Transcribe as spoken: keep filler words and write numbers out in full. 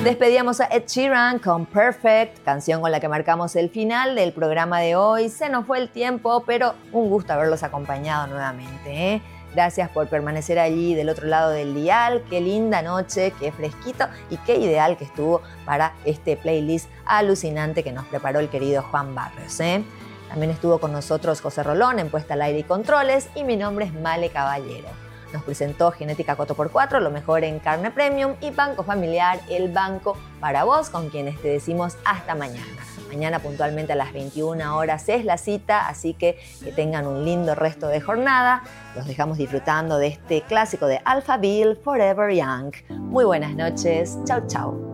Despedíamos a Ed Sheeran con Perfect, canción con la que marcamos el final del programa de hoy. Se nos fue el tiempo, pero un gusto haberlos acompañado nuevamente, ¿eh? Gracias por permanecer allí del otro lado del dial. Qué linda noche, qué fresquito y qué ideal que estuvo para este playlist alucinante que nos preparó el querido Juan Barrios, ¿eh? También estuvo con nosotros José Rolón en Puesta al Aire y Controles, y mi nombre es Male Caballero. Nos presentó Genética cuatro por cuatro, lo mejor en carne premium, y Banco Familiar, el banco para vos, con quienes te decimos hasta mañana. Mañana puntualmente a las veintiuna horas es la cita, así que que tengan un lindo resto de jornada. Los dejamos disfrutando de este clásico de Alphaville, Forever Young. Muy buenas noches. Chau, chau.